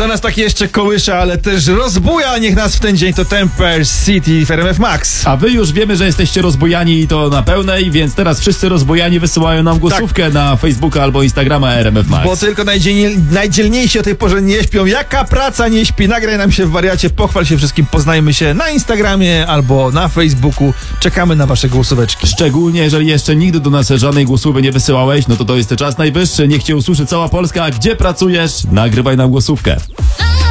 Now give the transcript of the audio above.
To nas takie jeszcze kołysza, ale też rozbuja. Niech nas w ten dzień to Temper City w RMF Max. A wy już wiemy, że jesteście rozbujani i to na pełnej, więc teraz wszyscy rozbujani wysyłają nam głosówkę na Facebooka albo Instagrama RMF Max. Bo tylko najdzielniejsi o tej porze nie śpią. Jaka praca nie śpi? Nagraj nam się w wariacie, pochwal się wszystkim, poznajmy się na Instagramie albo na Facebooku. Czekamy na wasze głosóweczki. Szczególnie jeżeli jeszcze nigdy do nas żadnej głosówy nie wysyłałeś, no to jest czas najwyższy. Niech cię usłyszy cała Polska. Gdzie pracujesz? Nagrywaj nam głosówkę.